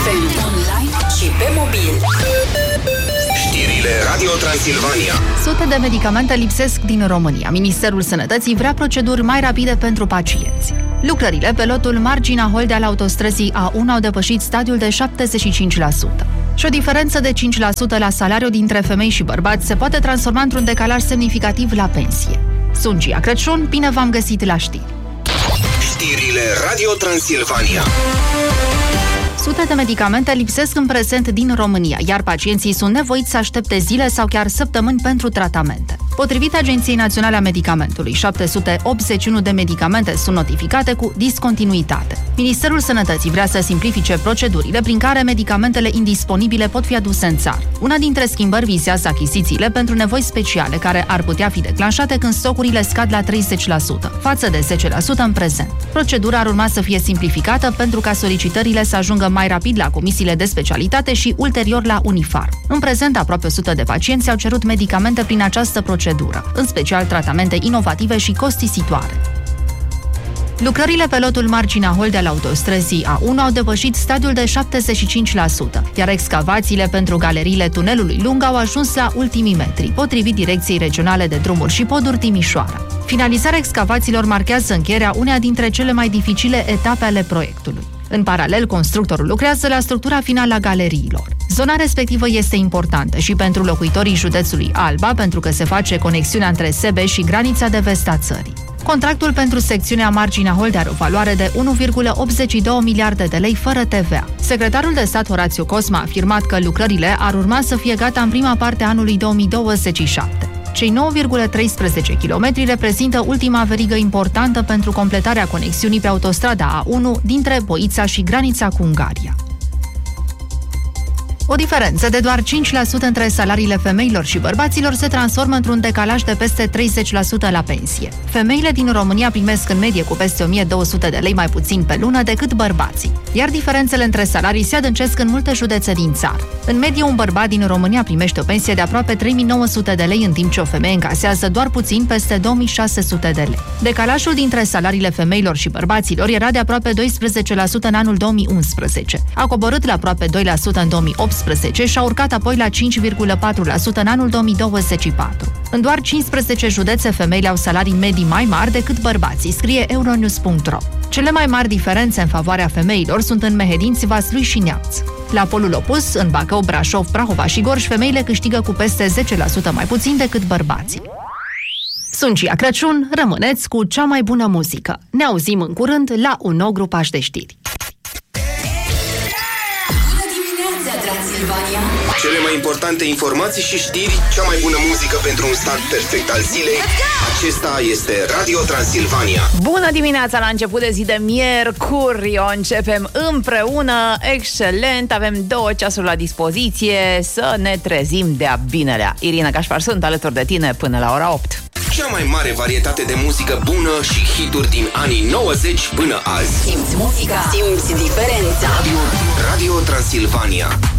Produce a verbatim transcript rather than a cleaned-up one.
F M, online și pe mobil. Știrile Radio Transilvania. Sute de medicamente lipsesc din România. Ministerul Sănătății vrea proceduri mai rapide pentru pacienți. Lucrările pe lotul Marginea Holdea al autostrăzii A unu au depășit stadiul de șaptezeci și cinci la sută. Și o diferență de cinci la sută la salariu dintre femei și bărbați se poate transforma într-un decalaj semnificativ la pensie. Sunt Gia Crăciun, bine v-am găsit la știri. Știrile Radio Transilvania. Sute de medicamente lipsesc în prezent din România, iar pacienții sunt nevoiți să aștepte zile sau chiar săptămâni pentru tratamente. Potrivit Agenției Naționale a Medicamentului, șapte sute optzeci și unu de medicamente sunt notificate cu discontinuitate. Ministerul Sănătății vrea să simplifice procedurile prin care medicamentele indisponibile pot fi aduse în țară. Una dintre schimbări vizează achizițiile pentru nevoi speciale, care ar putea fi declanșate când stocurile scad la treizeci la sută, față de zece la sută în prezent. Procedura ar urma să fie simplificată pentru ca solicitările să ajungă mai rapid la comisiile de specialitate și ulterior la Unifarm. În prezent, aproape o sută de pacienți au cerut medicamente prin această procedură, în special tratamente inovative și costisitoare. Lucrările pe lotul Marginea Holdea al autostrăzii A unu au depășit stadiul de șaptezeci și cinci la sută, iar excavațiile pentru galeriile tunelului lung au ajuns la ultimii metri, potrivit Direcției Regionale de Drumuri și Poduri Timișoara. Finalizarea excavațiilor marchează încheierea uneia dintre cele mai dificile etape ale proiectului. În paralel, constructorul lucrează la structura finală a galeriilor. Zona respectivă este importantă și pentru locuitorii județului Alba, pentru că se face conexiunea între Sebeș și granița de vest a țării. Contractul pentru secțiunea Marginea Holdea are o valoare de unu virgulă optzeci și două miliarde de lei fără T V A. Secretarul de stat Horațiu Cosma a afirmat că lucrările ar urma să fie gata în prima parte a anului două mii douăzeci și șapte. Cei nouă virgulă treisprezece kilometri reprezintă ultima verigă importantă pentru completarea conexiunii pe autostrada A unu dintre Boița și granița cu Ungaria. O diferență de doar cinci la sută între salariile femeilor și bărbaților se transformă într-un decalaj de peste treizeci la sută la pensie. Femeile din România primesc în medie cu peste o mie două sute de lei mai puțin pe lună decât bărbații, iar diferențele între salarii se adâncesc în multe județe din țară. În medie, un bărbat din România primește o pensie de aproape trei mii nouă sute de lei, în timp ce o femeie încasează doar puțin peste două mii șase sute de lei. Decalajul dintre salariile femeilor și bărbaților era de aproape doisprezece la sută în anul două mii unsprezece. A coborât la aproape doi la sută în două mii optsprezece și a urcat apoi la cinci virgulă patru la sută în anul două mii douăzeci și patru. În doar cincisprezece județe, femeile au salarii medii mai mari decât bărbații, scrie Euronews punct ro. Cele mai mari diferențe în favoarea femeilor sunt în Mehedinți, Vaslui și Neamț. La polul opus, în Bacău, Brașov, Prahova și Gorj, femeile câștigă cu peste zece la sută mai puțin decât bărbații. Sunt Gia Crăciun, rămâneți cu cea mai bună muzică. Ne auzim în curând la un nou grupaj de știri. Cele mai importante informații și știri, cea mai bună muzică pentru un start perfect al zilei. Acesta este Radio Transilvania. Bună dimineața, la început de zi de miercuri. O începem împreună, excelent. Avem două ceasuri la dispoziție să ne trezim de-a binelea. Irina Cașpar sunt alături de tine până la ora opt. Cea mai mare varietate de muzică bună și hituri din anii nouăzeci până azi. Simți muzica, simți diferența. Radio, Radio Transilvania.